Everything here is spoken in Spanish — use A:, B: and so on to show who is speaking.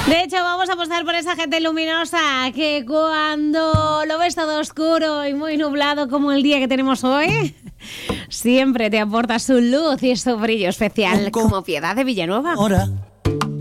A: De hecho, vamos a apostar por esa gente luminosa que cuando lo ves todo oscuro y muy nublado como el día que tenemos hoy, siempre te aporta su luz y su brillo especial, como Piedad de Villanueva.
B: Ahora